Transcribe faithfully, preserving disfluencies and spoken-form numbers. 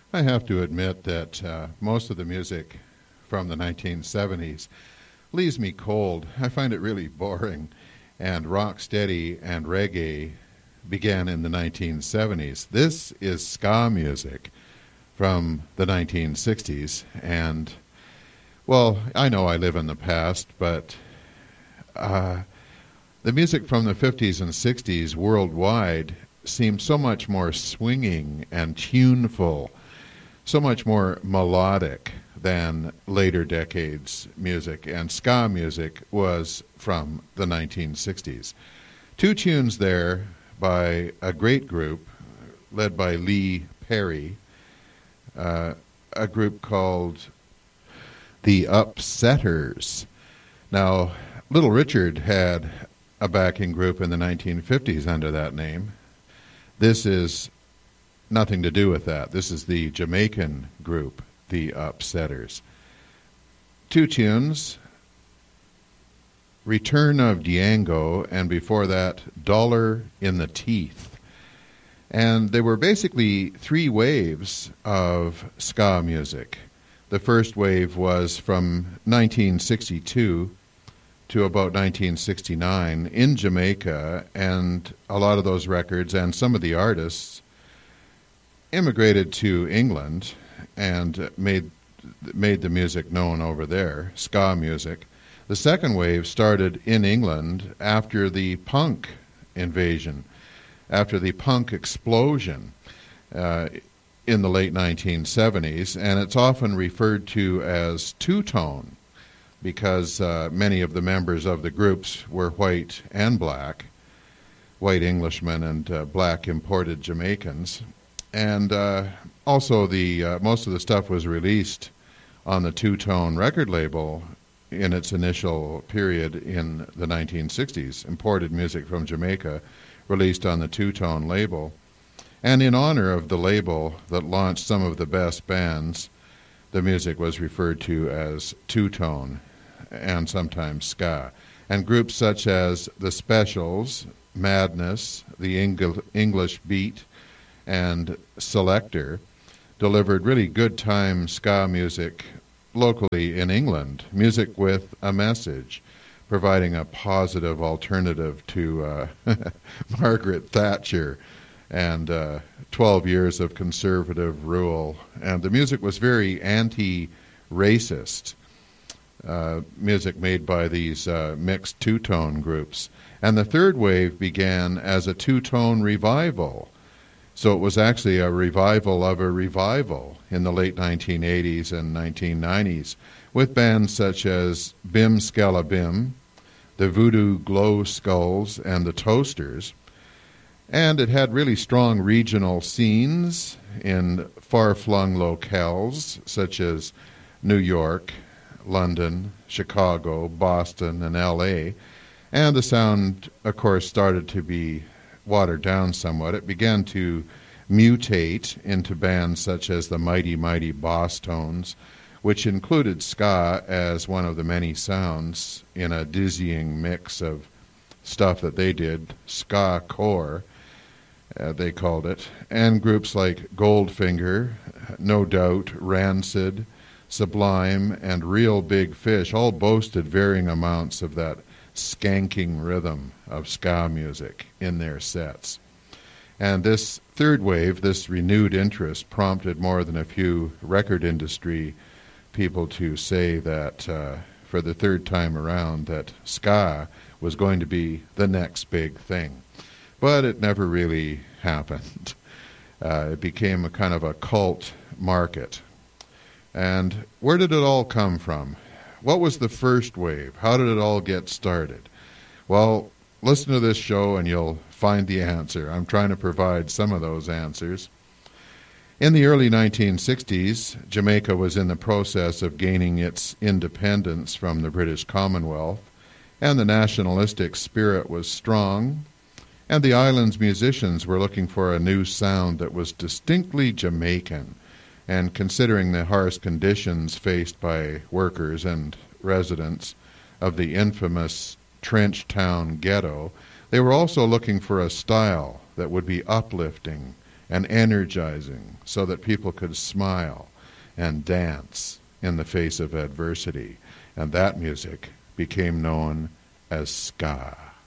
I have to admit that uh, most of the music from the nineteen seventies leaves me cold. I find it really boring. And rock steady and reggae began in the nineteen seventies. This is ska music from the nineteen sixties. And, well, I know I live in the past, but uh, the music from the fifties and sixties worldwide seemed so much more swinging and tuneful, so much more melodic than later decades music, and ska music was from the nineteen sixties. Two tunes there by a great group led by Lee Perry, uh, a group called the Upsetters. Now, Little Richard had a backing group in the nineteen fifties under that name. This is nothing to do with that. This is the Jamaican group, the Upsetters. Two tunes, Return of Diango, and before that, Dollar in the Teeth. And they were basically three waves of ska music. The first wave was from nineteen sixty-two to about nineteen sixty-nine in Jamaica, and a lot of those records and some of the artists immigrated to England and made made the music known over there, ska music. The second wave started in England after the punk invasion, after the punk explosion uh, in the late nineteen seventies, and it's often referred to as two-tone because uh, many of the members of the groups were white and black, white Englishmen and uh, black imported Jamaicans. And uh, also, the uh, most of the stuff was released on the Two-Tone record label in its initial period in the nineteen sixties. Imported music from Jamaica released on the Two-Tone label. And in honor of the label that launched some of the best bands, the music was referred to as Two-Tone and sometimes ska. And groups such as The Specials, Madness, The Engl- English Beat, and Selector delivered really good time ska music locally in England, music with a message, providing a positive alternative to uh, Margaret Thatcher and uh, twelve years of conservative rule. And the music was very anti-racist, uh, music made by these uh, mixed two-tone groups. And the third wave began as a two-tone revival. So it was actually a revival of a revival in the late nineteen eighties and nineteen nineties with bands such as Bim Skella Bim, the Voodoo Glow Skulls, and the Toasters. And it had really strong regional scenes in far-flung locales such as New York, London, Chicago, Boston, and L A. And the sound, of course, started to be watered down somewhat. It began to mutate into bands such as the Mighty Mighty Boss Tones, which included ska as one of the many sounds in a dizzying mix of stuff that they did, ska core, uh, they called it, and groups like Goldfinger, No Doubt, Rancid, Sublime, and Real Big Fish all boasted varying amounts of that skanking rhythm of ska music in their sets. And this third wave, this renewed interest, prompted more than a few record industry people to say that uh, for the third time around that ska was going to be the next big thing. But it never really happened. Uh, it became a kind of a cult market. And where did it all come from? What was the first wave? How did it all get started? Well, listen to this show and you'll find the answer. I'm trying to provide some of those answers. In the early nineteen sixties, Jamaica was in the process of gaining its independence from the British Commonwealth, and the nationalistic spirit was strong, and the island's musicians were looking for a new sound that was distinctly Jamaican. And considering the harsh conditions faced by workers and residents of the infamous Trench Town ghetto, they were also looking for a style that would be uplifting and energizing so that people could smile and dance in the face of adversity. And that music became known as ska.